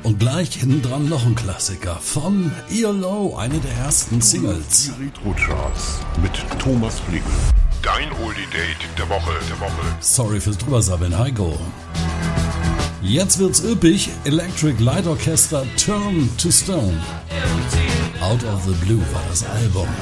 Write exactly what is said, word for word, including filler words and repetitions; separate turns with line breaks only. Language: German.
Und gleich hinten dran noch ein Klassiker von E L O, eine der ersten Singles.
Die Retro-Charts mit Thomas Flick. Dein Oldie-Date der Woche, der Woche.
Sorry fürs Drübersabbeln, Heiko. Jetzt wird's üppig. Electric Light Orchestra, Turn to Stone. Out of the Blue war das Album.